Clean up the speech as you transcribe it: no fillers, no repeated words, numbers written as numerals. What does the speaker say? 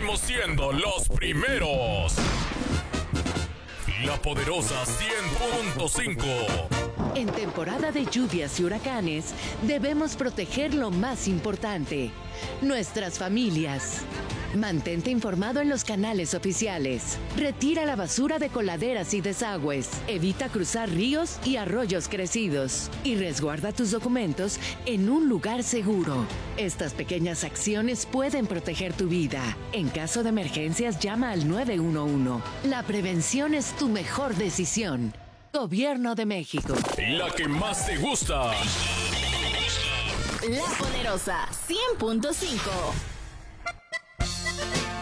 seguimos siendo los primeros. La Poderosa 100.5. En temporada de lluvias y huracanes, debemos proteger lo más importante, nuestras familias. Mantente informado en los canales oficiales. Retira la basura de coladeras y desagües. Evita cruzar ríos y arroyos crecidos. Y resguarda tus documentos en un lugar seguro. Estas pequeñas acciones pueden proteger tu vida. En caso de emergencias, llama al 911. La prevención es tu mejor decisión. Gobierno de México. La que más te gusta. La Poderosa 100.5.